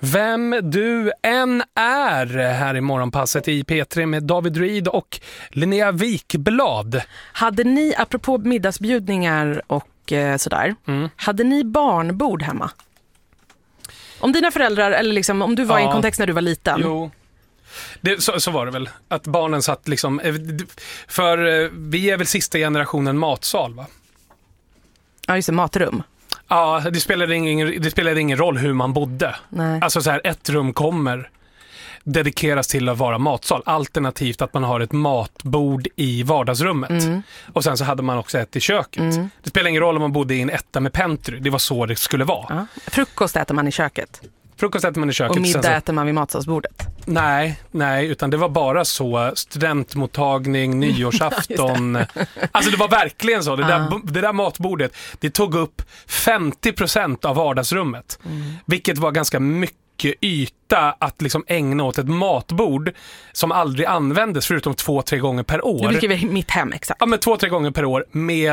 Vem du än är här i morgonpasset i P3 med David Reed och Linnea Wikblad. Hade ni, apropå middagsbjudningar och sådär, hade ni barnbord hemma? Om dina föräldrar, eller liksom, om du var i en kontext när du var liten. Jo. Så var det väl. Att barnen satt liksom... För vi är väl sista generationen matsal, va? Ja, just det, matrum. Ja, det spelade ingen roll hur man bodde. Nej. Alltså så här, ett rum kommer dedikeras till att vara matsal. Alternativt att man har ett matbord i vardagsrummet. Och sen så hade man också ett i köket. Det spelar ingen roll om man bodde i en etta med pentry. Det var så det skulle vara. Ja. Frukost äter man i köket. Frukost äter man i köket. Och middag äter man vid matsalsbordet. Nej, utan det var bara så studentmottagning, nyårsafton. Alltså det var verkligen så. Det där matbordet, det tog upp 50% av vardagsrummet. Vilket var ganska mycket yta att liksom ägna åt ett matbord som aldrig användes förutom 2-3 gånger per år. Nu brukar vi mitt hem, exakt. Ja, men 2-3 gånger per år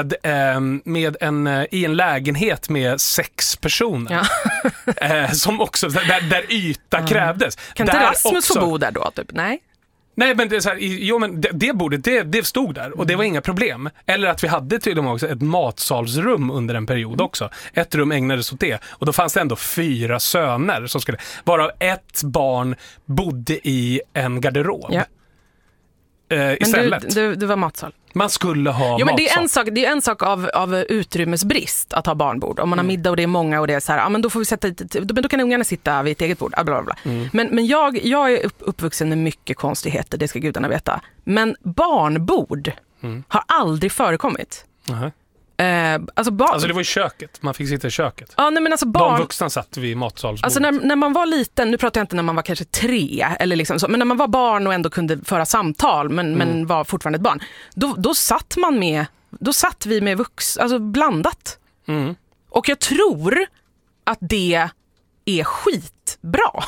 i en lägenhet med 6 personer. Ja. Som också, där yta krävdes. Kan inte Rasmus få bo där då? Typ? Nej, men det är så här, men det bordet, det stod där och det var inga problem. Eller att vi hade till och med också ett matsalsrum under en period också. Ett rum ägnades åt det. Och då fanns det ändå 4 söner som skulle, varav ett barn bodde i en garderob. Ja. Istället. Men du var matsal. Man skulle ha matsal. Men det är en sak av utrymmesbrist att ha barnbord. Om man har middag och det är många och det är så här, ja, men då får vi sätta då kan ungarna sitta vid ett eget bord. Bla bla bla. Men jag är uppvuxen med mycket konstigheter, det ska gudarna veta. Men barnbord har aldrig förekommit. Alltså det var i köket. Man fick sitta i köket. Ja, nej, men alltså de vuxna satt vid matsalsbordet. Alltså när man var liten, nu pratar jag inte när man var kanske 3 eller liksom så, men när man var barn och ändå kunde föra samtal men var fortfarande ett barn. Då satt vi med alltså blandat. Och jag tror att det är skitbra.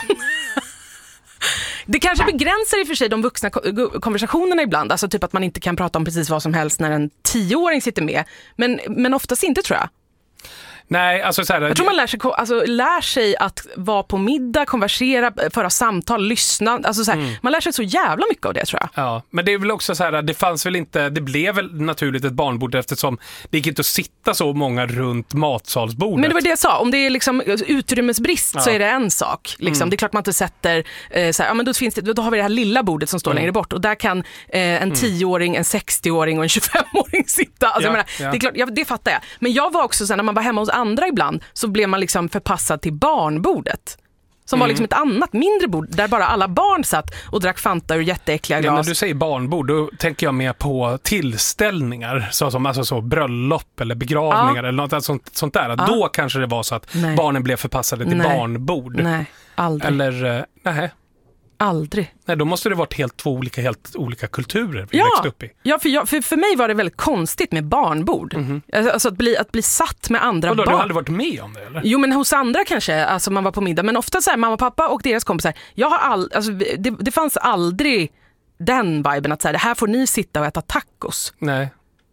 Det kanske begränsar i och för sig de vuxna konversationerna ibland. Alltså typ att man inte kan prata om precis vad som helst när en 10-åring sitter med. Men oftast inte, tror jag. Nej, alltså så här, jag tror man lär sig att vara på middag, konversera, föra samtal, lyssna. Alltså så här, man lär sig så jävla mycket av det, tror jag. Ja, men det är väl också så här, det blev väl naturligt ett barnbord eftersom det gick inte att sitta så många runt matsalsbordet. Men det var det jag sa, om det är liksom utrymmesbrist så är det en sak. Liksom. Det är klart man inte sätter så här, ja, men då har vi det här lilla bordet som står längre bort och där kan en 10-åring, en 60-åring och en 25-åring sitta. Alltså, det är klart, det fattar jag. Men jag var också så här, när man var hemma hos andra ibland så blev man liksom förpassad till barnbordet. Som var liksom ett annat mindre bord där bara alla barn satt och drack Fanta ur jätteäckliga glas. Ja, när du säger barnbord då tänker jag mer på tillställningar som alltså så bröllop eller begravningar eller något sånt där. Då kanske det var så att barnen blev förpassade till barnbord. Nej, aldrig. Eller Aldrig. Nej, då måste det varit två helt olika kulturer vi växte upp i. Ja, för mig var det väldigt konstigt med barnbord. Alltså att bli satt med andra barn. Du har aldrig varit med om det, eller? Jo, men hos andra kanske, alltså man var på middag. Men ofta så här, mamma och pappa och deras kompisar. Det fanns aldrig den viben att så här, det här får ni sitta och äta tacos. Nej.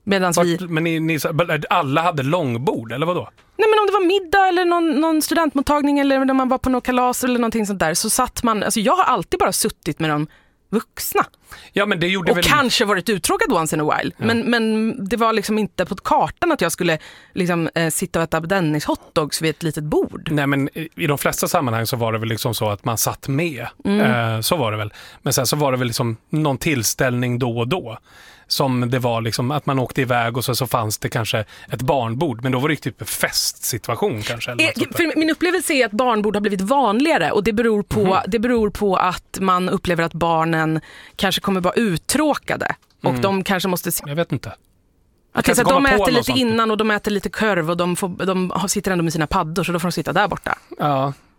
Men alla hade långbord, eller vadå? Nej, men om det var middag eller någon studentmottagning eller när man var på någon kalas eller någonting sånt där så satt man, alltså jag har alltid bara suttit med de vuxna. Ja, men det gjorde och kanske varit uttråkad once in a while. Ja. Men det var liksom inte på kartan att jag skulle liksom sitta och äta Dennis hotdogs vid ett litet bord. Nej, men i de flesta sammanhang så var det väl liksom så att man satt med. Så var det väl. Men sen så var det väl liksom någon tillställning då och då. Som det var liksom att man åkte iväg och så fanns det kanske ett barnbord. Men då var det typ en festsituation kanske. Eller för min upplevelse är att barnbord har blivit vanligare. Och det beror på att man upplever att barnen kanske kommer vara uttråkade. Och de kanske måste... Jag vet inte. Att de äter lite innan och de äter lite korv och de sitter ändå med sina paddor så då får de sitta där borta. Ja,